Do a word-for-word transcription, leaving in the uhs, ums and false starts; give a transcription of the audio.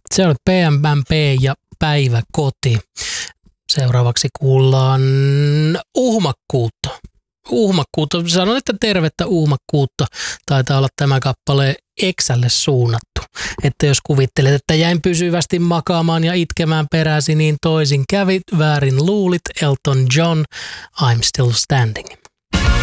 Se on P M P ja Päiväkoti. Seuraavaksi kuullaan uhmakkuutta. Uhmakkuutta. Sanon, että tervettä uhmakkuutta. Taitaa olla tämä kappale Exälle suunnattu. Että jos kuvittelet, että jäin pysyvästi makaamaan ja itkemään peräsi, niin toisin kävit, väärin luulit. Elton John, I'm Still Standing.